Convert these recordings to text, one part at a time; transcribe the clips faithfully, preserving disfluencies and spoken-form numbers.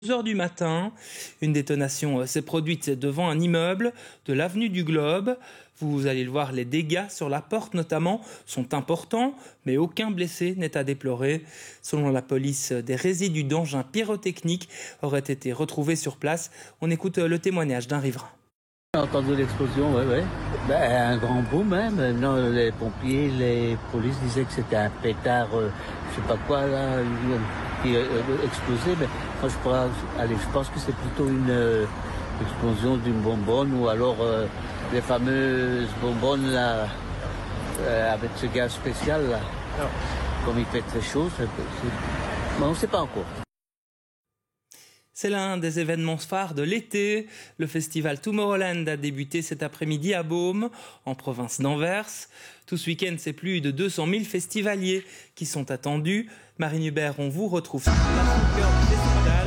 deux heures du matin, une détonation s'est produite devant un immeuble de l'avenue du Globe. Vous allez le voir, les dégâts sur la porte notamment sont importants, mais aucun blessé n'est à déplorer. Selon la police, des résidus d'engins pyrotechniques auraient été retrouvés sur place. On écoute le témoignage d'un riverain. J'ai entendu l'explosion, oui, oui. Ben, un grand boom même. Non, les pompiers, les polices disaient que c'était un pétard, euh, je sais pas quoi, là, qui euh, explosait. Mais moi, je, pourrais, allez, je pense que c'est plutôt une euh, explosion d'une bonbonne ou alors euh, les fameuses bonbonnes là, euh, avec ce gaz spécial là. Alors, comme il fait très chaud, c'est, c'est... mais on ne sait pas encore. C'est l'un des événements phares de l'été. Le festival Tomorrowland a débuté cet après-midi à Beaume, en province d'Anvers. Tout ce week-end, c'est plus de deux cent mille festivaliers qui sont attendus. Marine Hubert, on vous retrouve sur le cœur du festival.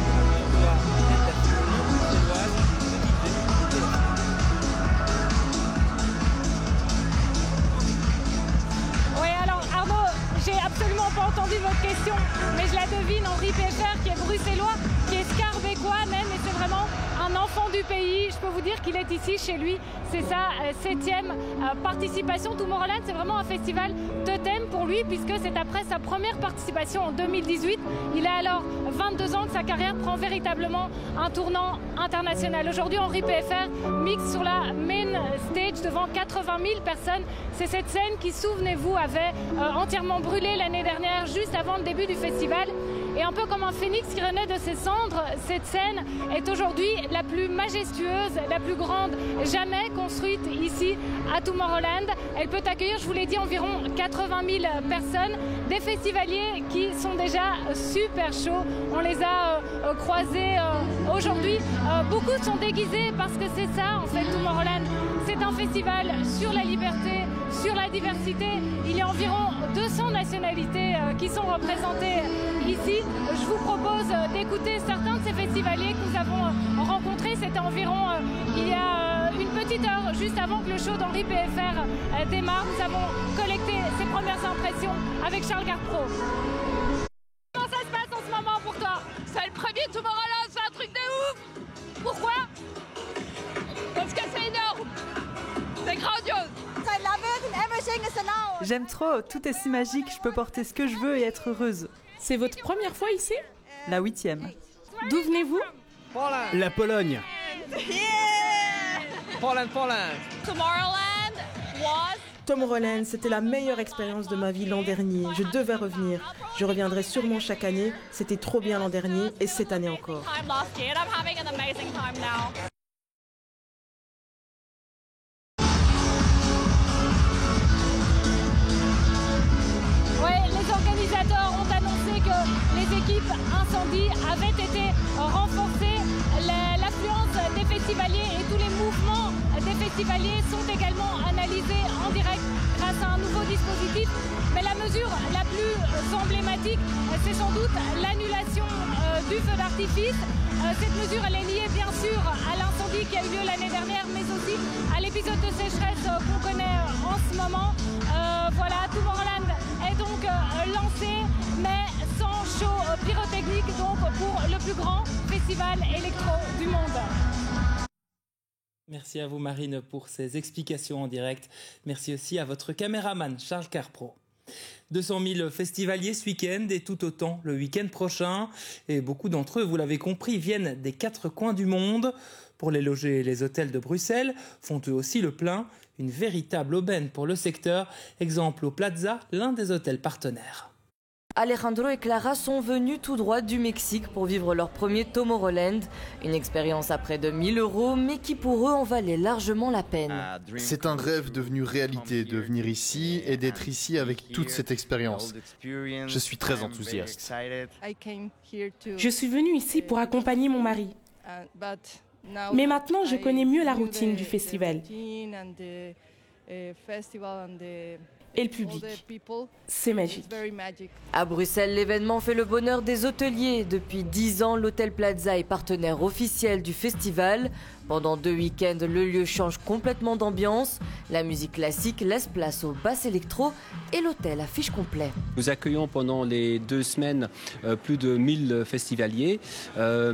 Oui, alors Arnaud, j'ai absolument pas entendu votre question, mais je la devine. Henri Péfer, qui est bruxellois, qui est scarbécois même, et c'est vraiment un enfant du pays. Je peux vous dire qu'il est ici chez lui. C'est sa euh, septième euh, participation. Tomorrowland, c'est vraiment un festival totem pour lui, puisque c'est après sa première participation en deux mille dix-huit. Il a alors vingt-deux ans que sa carrière prend véritablement un tournant international. Aujourd'hui, Henri Péfer mixe sur la main stage devant quatre-vingt mille personnes. C'est cette scène qui, souvenez-vous, avait euh, entièrement brûlé l'année dernière, juste avant le début du festival. Et un peu comme un phénix qui renaît de ses cendres, cette scène est aujourd'hui la plus majestueuse, la plus grande jamais construite ici à Tomorrowland. Elle peut accueillir, je vous l'ai dit, environ quatre-vingt mille personnes, des festivaliers qui sont déjà super chauds. On les a euh, croisés euh, aujourd'hui. Euh, beaucoup sont déguisés parce que c'est ça en fait Tomorrowland. C'est un festival sur la liberté, sur la diversité. Il y a environ deux cents nationalités euh, qui sont représentées ici. Je vous propose d'écouter certains de ces festivaliers que nous avons rencontrés. C'était environ euh, il y a euh, une petite heure, juste avant que le show d'Henri Péfer euh, démarre. Nous avons collecté ses premières impressions avec Charles Garpro. Comment ça se passe en ce moment pour toi? C'est le premier Tomorrowland, c'est un truc de ouf. Pourquoi? Parce que c'est énorme. C'est grandiose. J'aime trop, tout est si magique, je peux porter ce que je veux et être heureuse. C'est votre première fois ici? La huitième. D'où venez-vous? La Pologne. Yeah Poland, Poland. Tomorrowland was... Tomorrowland, c'était la meilleure expérience de ma vie l'an dernier. Je devais revenir. Je reviendrai sûrement chaque année. C'était trop bien l'an dernier et cette année encore. Time last year, and I'm having an amazing time now. Les organisateurs ont annoncé que les équipes incendie avaient été renforcées. L'affluence des festivaliers et tous les mouvements des festivaliers sont également analysés en direct grâce à un nouveau dispositif. Mais la mesure la plus emblématique, c'est sans doute l'annulation du feu d'artifice. Cette mesure, elle est liée bien sûr à l'incendie qui a eu lieu l'année dernière, mais aussi à l'épisode de sécheresse qu'on connaît en ce moment. Euh, voilà, Tomorrowland est donc lancé, mais sans show pyrotechnique, donc pour le plus grand festival électro du monde. Merci à vous Marine pour ces explications en direct. Merci aussi à votre caméraman Charles Carpro. deux cent mille festivaliers ce week-end et tout autant le week-end prochain. Et beaucoup d'entre eux, vous l'avez compris, viennent des quatre coins du monde. Pour les loger, les hôtels de Bruxelles font eux aussi le plein. Une véritable aubaine pour le secteur. Exemple au Plaza, l'un des hôtels partenaires. Alejandro et Clara sont venus tout droit du Mexique pour vivre leur premier Tomorrowland. Une expérience à près de mille euros, mais qui pour eux en valait largement la peine. C'est un rêve devenu réalité de venir ici et d'être ici avec toute cette expérience. Je suis très enthousiaste. Je suis venue ici pour accompagner mon mari. Mais maintenant, je connais mieux la routine du festival. et le public. C'est magique. À Bruxelles, l'événement fait le bonheur des hôteliers. Depuis dix ans, l'Hôtel Plaza est partenaire officiel du festival. Pendant deux week-ends, le lieu change complètement d'ambiance. La musique classique laisse place au bass électro et l'hôtel affiche complet. Nous accueillons pendant les deux semaines euh, plus de mille festivaliers. Euh,